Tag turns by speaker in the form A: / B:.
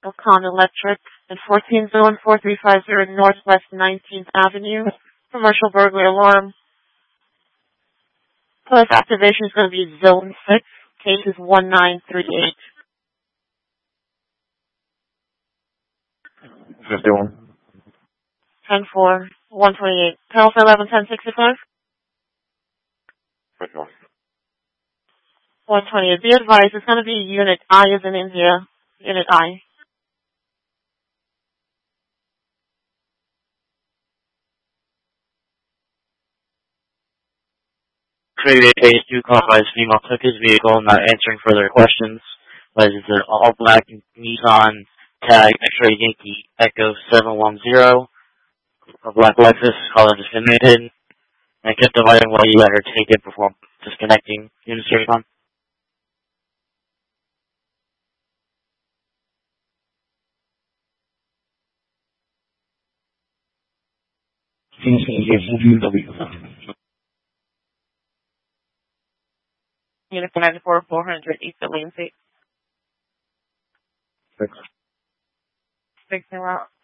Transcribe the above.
A: Ocon Electric at 14014350 Northwest 19th Avenue. Commercial burglary alarm. Plus activation is going to be Zone 6. Case is 1938.
B: 51.
A: 10-4, 128. Pals 11-10-65. 128. Be advised, it's going to be Unit I as in India. Unit I.
C: Created a 2 compromised female took his vehicle, not answering further questions. But it's an all-black Nissan tag X-ray Yankee Echo 710. A black Lexus, color discriminated. And kept dividing while you let her take it before disconnecting. Unit series on.
A: Unit 94, 400 East Atlantic.
B: 6.
A: 6 0 out.